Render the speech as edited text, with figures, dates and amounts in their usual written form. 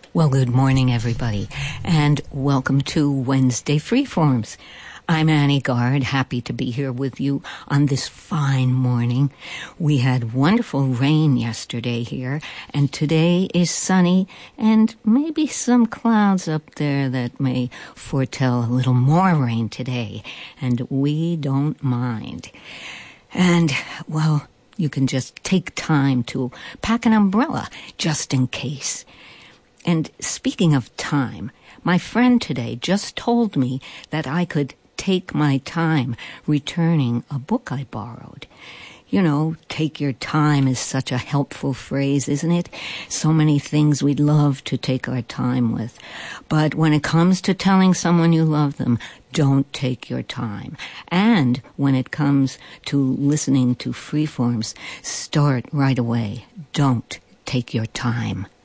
Well, good morning, everybody, and welcome to Wednesday Freeforms. I'm Annie Gard, happy to be here with you on this fine morning. We had wonderful rain yesterday here, and today is sunny, and maybe some clouds up there that may foretell a little more rain today, and we don't mind. And, well, you can just take time to pack an umbrella just in case. And speaking of time, my friend today just told me that I could take my time returning a book I borrowed. You know, take your time is such a helpful phrase, isn't it? So many things we'd love to take our time with. But when it comes to telling someone you love them, don't take your time. And when it comes to listening to Freeforms, start right away. Don't take your time.